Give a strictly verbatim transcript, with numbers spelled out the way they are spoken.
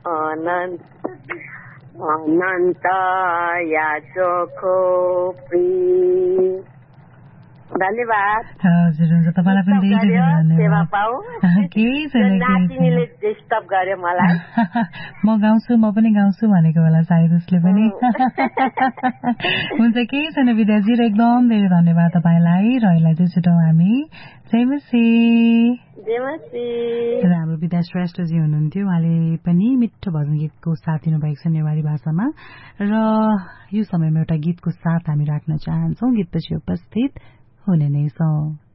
अनन्त अनन्त याचो खोपी। धन्यवाद। हजुर हुन्छ, तपाईँलाई पनि धेरै धेरै सेवा धन्यवाद। पाऊ केही छैन, नातिनीले डिस्टर्ब गर्यो मलाई। म गाउँछु, म पनि गाउँछु भनेको होला सायद उसले पनि। हुन्छ, केही छैन विद्याजी, र एकदम धेरै धन्यवाद तपाईँलाई। र यसलाई चाहिँ छुटाउँ हामी। जय मसी। र हाम्रो विद्या श्रेष्ठजी हुनुहुन्थ्यो, उहाँले पनि मिठो भजन गीतको साथ दिनुभएको छ नेवारी भाषामा। र यो समयमा एउटा गीतको साथ हामी राख्न चाहन्छौँ, गीतपछि उपस्थित हुने नै छौँ।